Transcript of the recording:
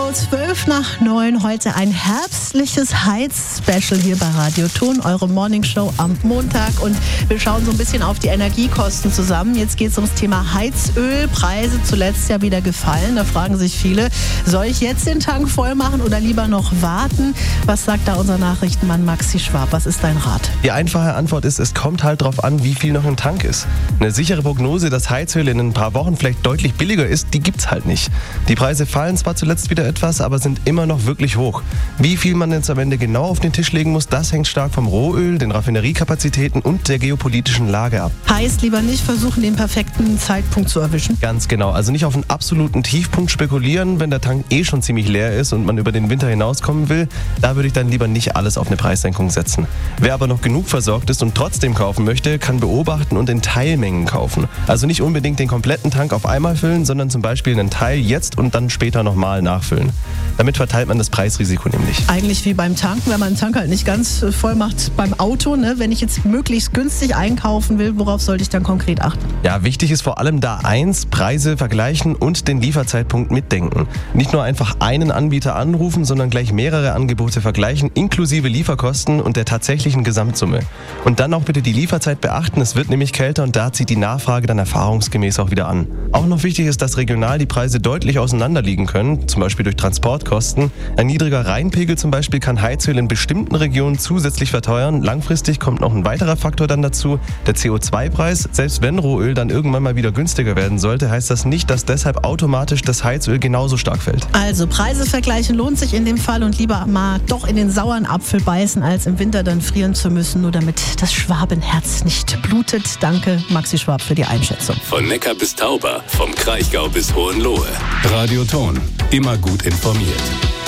Genau, 8:12. Heute ein herbstliches Heiz-Special hier bei Radio Ton, eure Morningshow am Montag. Und wir schauen so ein bisschen auf die Energiekosten zusammen. Jetzt geht es ums Thema Heizöl. Preise zuletzt ja wieder gefallen. Da fragen sich viele, soll ich jetzt den Tank voll machen oder lieber noch warten? Was sagt da unser Nachrichtenmann Maxi Schwab? Was ist dein Rat? Die einfache Antwort ist, es kommt halt drauf an, wie viel noch im Tank ist. Eine sichere Prognose, dass Heizöl in ein paar Wochen vielleicht deutlich billiger ist, die gibt's halt nicht. Die Preise fallen zwar zuletzt wieder etwas, aber sind immer noch wirklich hoch. Wie viel man jetzt am Ende genau auf den Tisch legen muss, das hängt stark vom Rohöl, den Raffineriekapazitäten und der geopolitischen Lage ab. Heißt, lieber nicht versuchen, den perfekten Zeitpunkt zu erwischen? Ganz genau. Also nicht auf einen absoluten Tiefpunkt spekulieren, wenn der Tank schon ziemlich leer ist und man über den Winter hinauskommen will. Da würde ich dann lieber nicht alles auf eine Preissenkung setzen. Wer aber noch genug versorgt ist und trotzdem kaufen möchte, kann beobachten und in Teilmengen kaufen. Also nicht unbedingt den kompletten Tank auf einmal füllen, sondern zum Beispiel einen Teil jetzt und dann später nochmal nachfüllen. Damit verteilt man das Preisrisiko nämlich. Eigentlich wie beim Tanken, wenn man den Tank halt nicht ganz voll macht beim Auto. Ne? Wenn ich jetzt möglichst günstig einkaufen will, worauf sollte ich dann konkret achten? Ja, wichtig ist vor allem da eins, Preise vergleichen und den Lieferzeitpunkt mitdenken. Nicht nur einfach einen Anbieter anrufen, sondern gleich mehrere Angebote vergleichen, inklusive Lieferkosten und der tatsächlichen Gesamtsumme. Und dann auch bitte die Lieferzeit beachten, es wird nämlich kälter und da zieht die Nachfrage dann erfahrungsgemäß auch wieder an. Auch noch wichtig ist, dass regional die Preise deutlich auseinander liegen können, zum Beispiel durch Transportkosten. Ein niedriger Rheinpegel zum Beispiel kann Heizöl in bestimmten Regionen zusätzlich verteuern. Langfristig kommt noch ein weiterer Faktor dann dazu, der CO2-Preis. Selbst wenn Rohöl dann irgendwann mal wieder günstiger werden sollte, heißt das nicht, dass deshalb automatisch das Heizöl genauso stark fällt. Also Preise vergleichen lohnt sich in dem Fall und lieber mal doch in den sauren Apfel beißen, als im Winter dann frieren zu müssen, nur damit das Schwabenherz nicht blutet. Danke, Maxi Schwab, für die Einschätzung. Von Neckar bis Tauber, vom Kraichgau bis Hohenlohe. Radio Ton, immer gut informiert.